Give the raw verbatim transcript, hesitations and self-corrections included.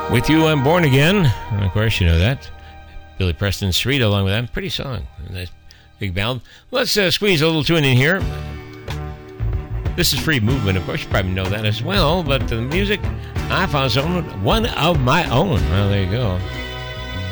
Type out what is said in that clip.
With You, I'm Born Again. And of course, you know that. Billy Preston Street along with that. Pretty song. Nice big ballad. Let's uh, squeeze a little tune in here. This is Free Movement. Of course, you probably know that as well. But the music, I found some, one of my own. Well, there you go.